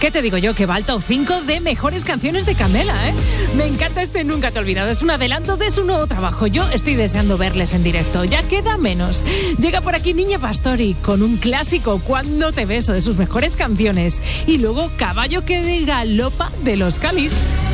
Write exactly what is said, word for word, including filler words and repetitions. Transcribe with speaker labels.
Speaker 1: ¿Qué te digo yo? Que va al top cinco de mejores canciones de Camela, ¿eh? Me encanta este Nunca te he olvidado. Es un adelanto de su nuevo trabajo. Yo estoy deseando verles en directo. Ya queda menos. Llega por aquí Niña Pastori con un clásico, Cuando te beso, de sus mejores canciones. Y luego Caballo que galopa, de Los Calis.